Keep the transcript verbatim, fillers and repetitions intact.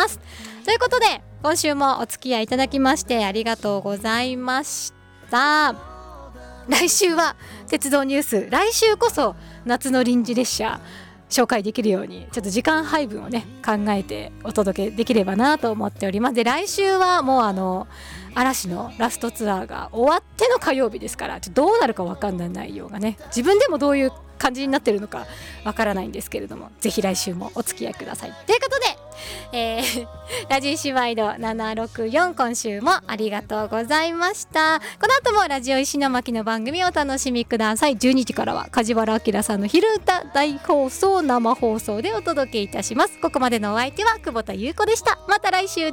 ます。ということで今週もお付き合いいただきましてありがとうございました。来週は鉄道ニュース、来週こそ夏の臨時列車紹介できるようにちょっと時間配分をね考えてお届けできればなと思っております。で来週はもうあの嵐のラストツアーが終わっての火曜日ですから、ちょっとどうなるか分かんない内容がね、自分でもどういう感じになってるのか分からないんですけれども、ぜひ来週もお付き合いくださいということで、えー、ラジオ姉妹のななろくよん、今週もありがとうございました。この後もラジオ石巻の番組をお楽しみください。じゅうにじからは梶原明さんの昼歌大放送生放送でお届けいたします。ここまでのお相手は久保田優子でした。また来週です。